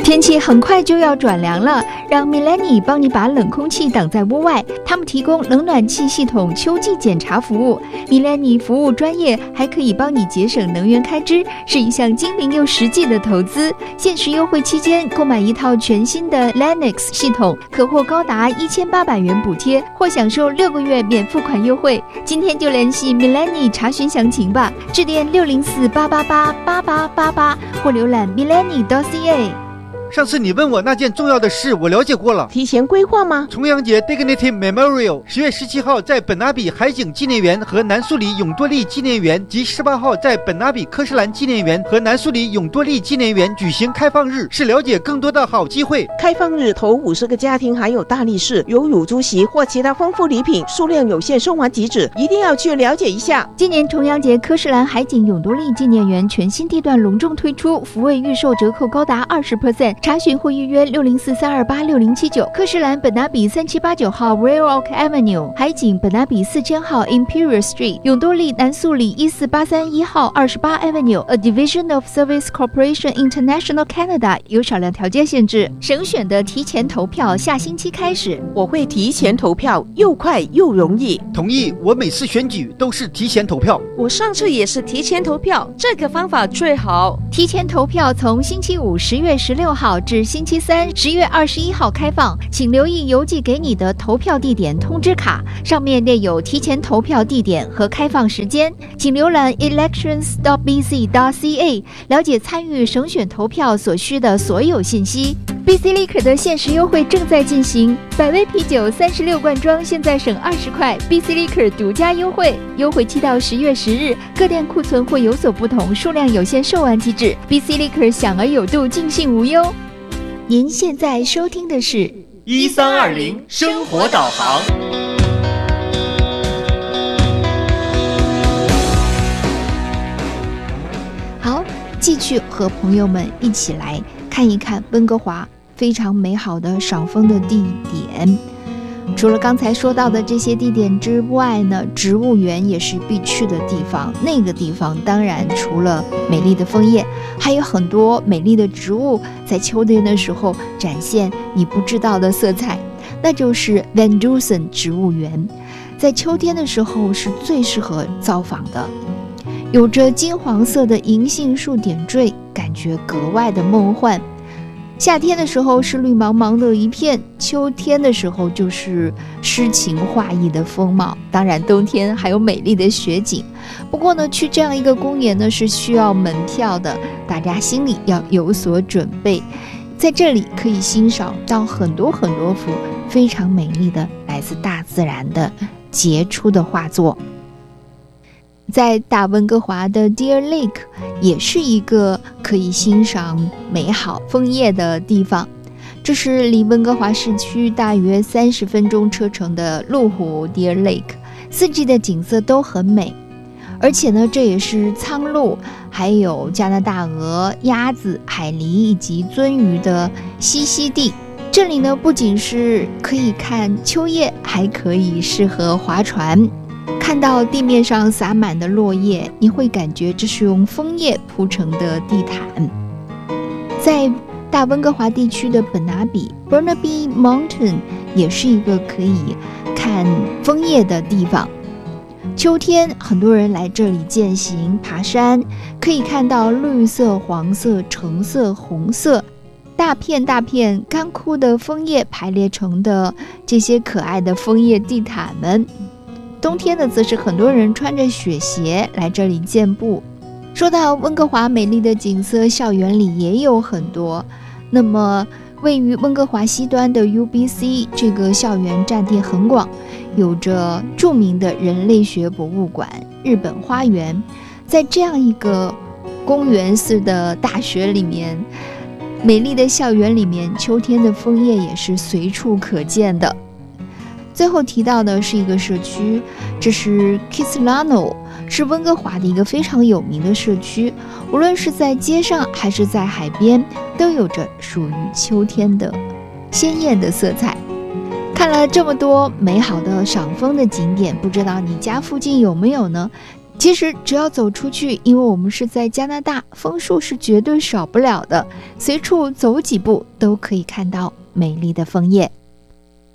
天气很快就要转凉了，让 Milani 帮你把冷空气挡在屋外。他们提供冷暖气系统秋季检查服务。Milani 服务专业，还可以帮你节省能源开支，是一项精明又实际的投资。限时优惠期间，购买一套全新的 Lennox 系统，可获高达1800元补贴，或享受6个月免付款优惠。今天就联系 Milani 查询详情吧，致电604-888-8888或浏览 milani.ca。 上次你问我那件重要的事，我了解过了。 提前规划吗？ 重阳节 Dignity Memorial 10月17号在本拿比海景纪念园和南苏里永多利纪念园，及18号在本拿比科士兰纪念园和南苏里永多利纪念园举行开放日，是了解更多的好机会。 开放日头50个家庭还有大力士，有乳猪席或其他丰富礼品，数量有限，送完即止，一定要去了解一下。 今年重阳节科士兰海景永多利纪念园全新地段隆重推出，福位预售折扣高达20%，查询或预约604-328-6079。科士兰本拿比3789号 Royal Oak Avenue， 海景本拿比4000号 Imperial Street， 永多利南苏里14831号28 Avenue，A Division of Service Corporation International Canada， 有少量条件限制。省选的提前投票下星期开始。 我会提前投票，又快又容易。 同意，我每次选举都是提前投票。 我上次也是提前投票，这个方法最好。 提前投票从星期五10月16号至星期三10月21号开放，请留意邮寄给你的投票地点通知卡，上面列有提前投票地点和开放时间。请浏览 elections.bc.ca 了解参与省选投票所需的所有信息。BC Liquor 的限时优惠正在进行，百威啤酒36罐装现在省20块，BC Liquor 独家优惠，优惠期到10月10日，各店库存会有所不同，数量有限，售完即止。BC Liquor 享而有度，尽兴无忧。您现在收听的是 1320生活导航。 好，继续和朋友们一起来看一看温哥华非常美好的赏枫的地点。除了刚才说到的这些地点之外呢，植物园也是必去的地方。那个地方当然除了美丽的枫叶，还有很多美丽的植物，在秋天的时候展现你不知道的色彩，那就是 Van Dusen 植物园。在秋天的时候是最适合造访的，有着金黄色的银杏树点缀，感觉格外的梦幻。夏天的时候是绿茫茫的一片，秋天的时候就是诗情画意的风貌，当然冬天还有美丽的雪景。不过呢，去这样一个公园呢是需要门票的，大家心里要有所准备。在这里可以欣赏到很多很多幅非常美丽的来自大自然的杰出的画作。在大温哥华的 Deer Lake 也是一个可以欣赏美好枫叶的地方，这是离温哥华市区大约30分钟车程的麓湖 Deer Lake， 四季的景色都很美，而且呢，这也是苍鹭还有加拿大鹅、鸭子、海狸以及鳟鱼的栖息地。这里呢，不仅是可以看秋叶，还可以适合划船。看到地面上洒满的落叶，你会感觉这是用枫叶铺成的地毯。在大温哥华地区的本拿比 Burnaby Mountain 也是一个可以看枫叶的地方。秋天很多人来这里健行爬山，可以看到绿色、黄色、橙色、红色大片大片干枯的枫叶排列成的这些可爱的枫叶地毯们。冬天呢，则是很多人穿着雪鞋来这里健步。说到温哥华美丽的景色，校园里也有很多。那么位于温哥华西端的 UBC 这个校园占地很广，有着著名的人类学博物馆、日本花园。在这样一个公园似的大学里面，美丽的校园里面，秋天的枫叶也是随处可见的。最后提到的是一个社区，这是 Kitsilano， 是温哥华的一个非常有名的社区，无论是在街上还是在海边，都有着属于秋天的鲜艳的色彩。看了这么多美好的赏枫的景点，不知道你家附近有没有呢？ 其实只要走出去，因为我们是在加拿大，枫树是绝对少不了的，随处走几步都可以看到美丽的枫叶。